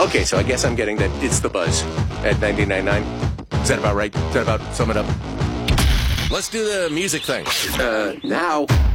Okay, so I guess I'm getting that it's the buzz at 99.9. Is that about right? Does that about sum it up? Let's do the music thing. Now.